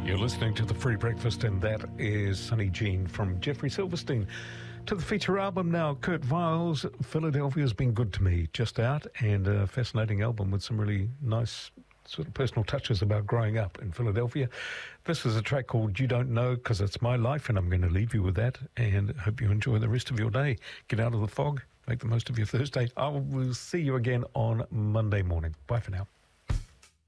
You're listening to The Free Breakfast, and that is Sonny Jean from Jeffrey Silverstein. To the feature album now, Kurt Vile's Philadelphia's Been Good to Me, just out, and a fascinating album with some really nice sort of personal touches about growing up in Philadelphia. This is a track called You Don't Know, because it's my life, and I'm going to leave you with that, and hope you enjoy the rest of your day. Get out of the fog, make the most of your Thursday. I will see you again on Monday morning. Bye for now.